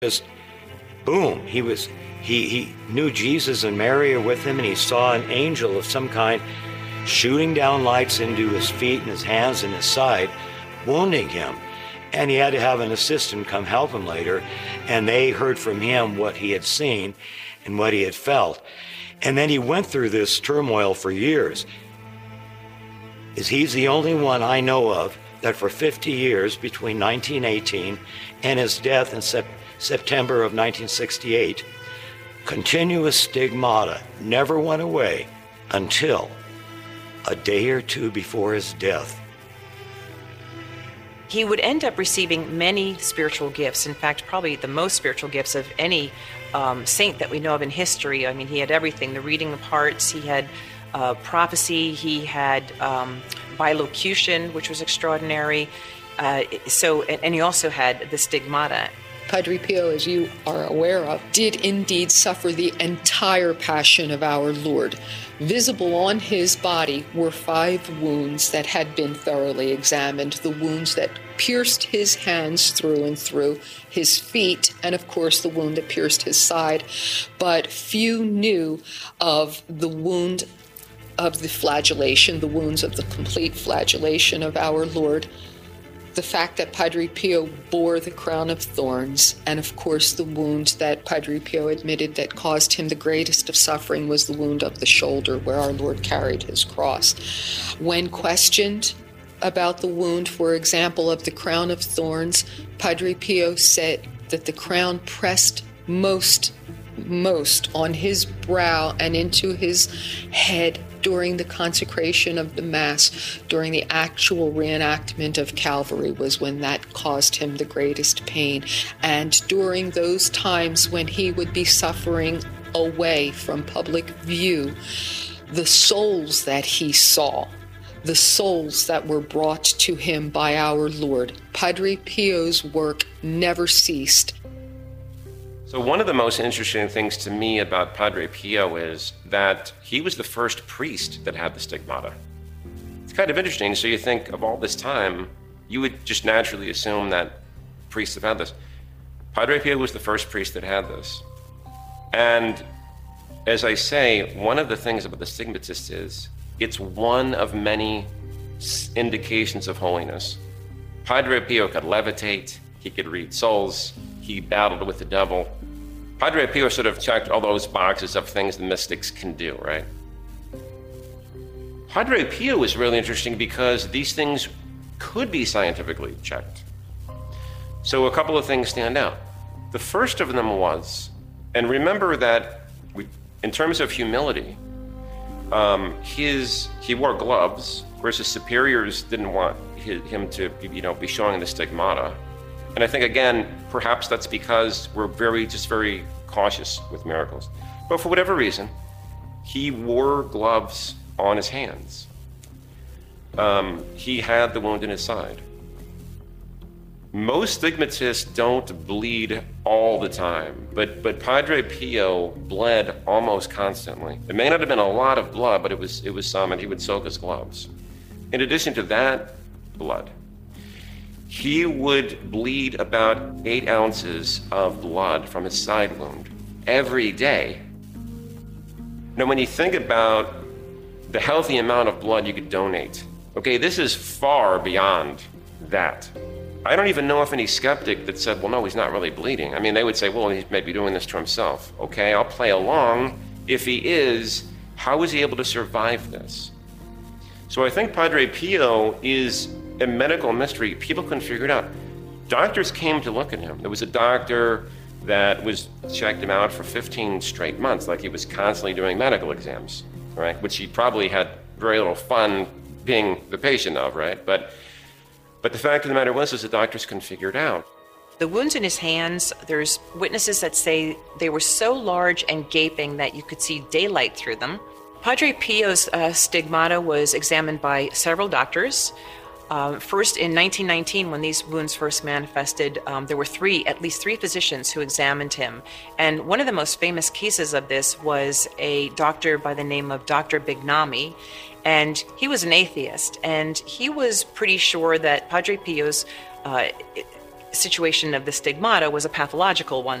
just boom, he knew Jesus and Mary are with him, and he saw an angel of some kind shooting down lights into his feet and his hands and his side, wounding him. And he had to have an assistant come help him later, and they heard from him what he had seen and what he had felt. And then he went through this turmoil for years. He's the only one I know of that for 50 years, between 1918 and his death in September of 1968, continuous stigmata never went away until a day or two before his death. He would end up receiving many spiritual gifts. In fact, probably the most spiritual gifts of any saint that we know of in history. I mean, he had everything, the reading of hearts, he had prophecy, he had bilocution, which was extraordinary. And he also had the stigmata. Padre Pio, as you are aware of, did indeed suffer the entire passion of our Lord. Visible on his body were 5 wounds that had been thoroughly examined, the wounds that pierced his hands through and through, his feet, and of course the wound that pierced his side. But few knew of the wound of the flagellation, the wounds of the complete flagellation of our Lord. The fact that Padre Pio bore the crown of thorns, and of course the wound that Padre Pio admitted that caused him the greatest of suffering was the wound of the shoulder where our Lord carried his cross. When questioned about the wound, for example, of the crown of thorns, Padre Pio said that the crown pressed most on his brow and into his head during the consecration of the Mass, during the actual reenactment of Calvary, was when that caused him the greatest pain. And during those times when he would be suffering away from public view, the souls that he saw, the souls that were brought to him by our Lord, Padre Pio's work never ceased. So one of the most interesting things to me about Padre Pio is that he was the first priest that had the stigmata. It's kind of interesting. So you think of all this time, you would just naturally assume that priests have had this. Padre Pio was the first priest that had this. And as I say, one of the things about the stigmatist is it's one of many indications of holiness. Padre Pio could levitate, he could read souls, he battled with the devil. Padre Pio sort of checked all those boxes of things the mystics can do, right? Padre Pio was really interesting because these things could be scientifically checked. So a couple of things stand out. The first of them was, and remember that in terms of humility, he wore gloves, whereas his superiors didn't want him to be showing the stigmata. And I think, again, perhaps that's because we're very cautious with miracles. But for whatever reason, he wore gloves on his hands. He had the wound in his side. Most stigmatists don't bleed all the time, but Padre Pio bled almost constantly. It may not have been a lot of blood, but it was some, and he would soak his gloves. In addition to that blood, he would bleed about 8 ounces of blood from his side wound every day. Now, when you think about the healthy amount of blood you could donate, okay, this is far beyond that. I don't even know if any skeptic that said, well, no, he's not really bleeding. I mean, they would say, well, he's maybe doing this to himself. Okay, I'll play along. If he is, how is he able to survive this? So I think Padre Pio is a medical mystery. People couldn't figure it out. Doctors came to look at him. There was a doctor that checked him out for 15 straight months, like he was constantly doing medical exams, right? Which he probably had very little fun being the patient of, right? But the fact of the matter was the doctors couldn't figure it out. The wounds in his hands, there's witnesses that say they were so large and gaping that you could see daylight through them. Padre Pio's stigmata was examined by several doctors. First, in 1919, when these wounds first manifested, there were at least three physicians who examined him. And one of the most famous cases of this was a doctor by the name of Dr. Bignami. And he was an atheist, and he was pretty sure that Padre Pio's situation of the stigmata was a pathological one.